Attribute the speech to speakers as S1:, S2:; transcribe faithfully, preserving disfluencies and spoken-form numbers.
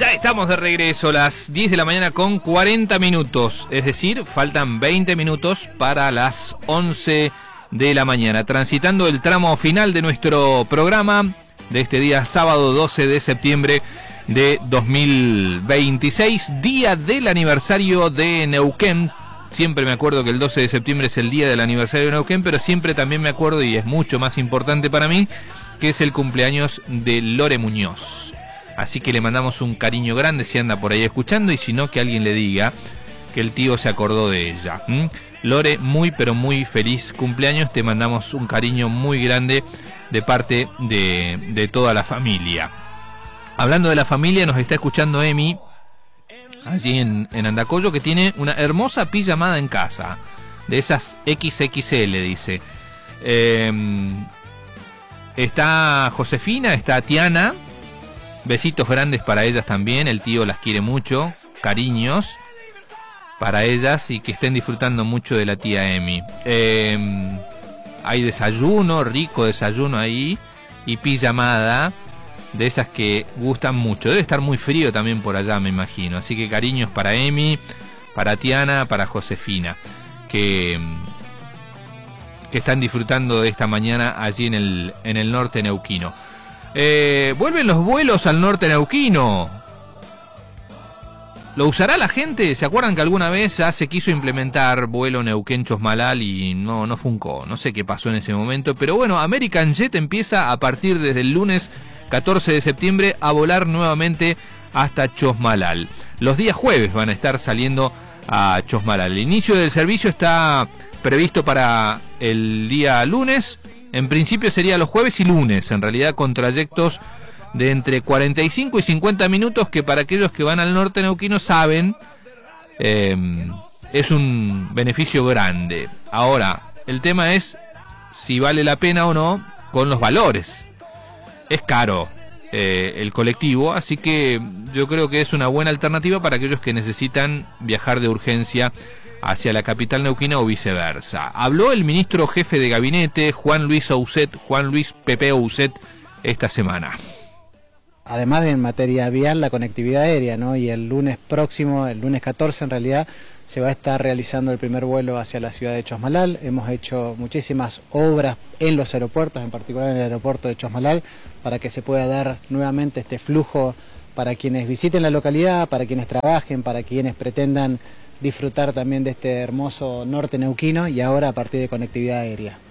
S1: Ya estamos de regreso, las diez de la mañana con cuarenta minutos, es decir, faltan veinte minutos para las once de la mañana, transitando el tramo final de nuestro programa de este día sábado doce de septiembre de dos mil veintiséis, día del aniversario de Neuquén. Siempre me acuerdo que el doce de septiembre es el día del aniversario de Neuquén, pero siempre también me acuerdo, y es mucho más importante para mí, que es el cumpleaños de Lore Muñoz. Así que le mandamos un cariño grande si anda por ahí escuchando, y si no, que alguien le diga que el tío se acordó de ella. ¿Mm? Lore, muy pero muy feliz cumpleaños, te mandamos un cariño muy grande de parte de, de toda la familia. Hablando de la familia, nos está escuchando Emi, allí en, en Andacollo, que tiene una hermosa pijamada en casa, de esas equis equis ele, dice. Eh, está Josefina, está Tiana. Besitos grandes para ellas también, el tío las quiere mucho, cariños para ellas y que estén disfrutando mucho de la tía Emi. Eh, hay desayuno, rico desayuno ahí, y pijamada, de esas que gustan mucho. Debe estar muy frío también por allá, me imagino. Así que cariños para Emi, para Tiana, para Josefina, que, que están disfrutando de esta mañana allí en el, en el norte neuquino. Eh, vuelven los vuelos al norte neuquino. ¿Lo usará la gente? ¿Se acuerdan que alguna vez ya se quiso implementar vuelo Neuquén-Chosmalal y no, no funcó? No sé qué pasó en ese momento, pero bueno, American Jet empieza a partir desde el lunes catorce de septiembre a volar nuevamente hasta Chosmalal. Los días jueves van a estar saliendo a Chosmalal. El inicio del servicio está previsto para el día lunes. En principio sería los jueves y lunes, en realidad con trayectos de entre cuarenta y cinco y cincuenta minutos, que para aquellos que van al norte neuquino saben, eh, es un beneficio grande. Ahora, el tema es si vale la pena o no con los valores. Es caro eh, el colectivo, así que yo creo que es una buena alternativa para aquellos que necesitan viajar de urgencia hacia la capital neuquina o viceversa. Habló el ministro jefe de gabinete, Juan Luis Auset, Juan Luis Pepe Auset, esta semana.
S2: Además de en materia vial, la conectividad aérea, ¿no? Y el lunes próximo, el lunes catorce en realidad, se va a estar realizando el primer vuelo hacia la ciudad de Chosmalal. Hemos hecho muchísimas obras en los aeropuertos, en particular en el aeropuerto de Chosmalal, para que se pueda dar nuevamente este flujo para quienes visiten la localidad, para quienes trabajen, para quienes pretendan disfrutar también de este hermoso norte neuquino, y ahora a partir de conectividad aérea.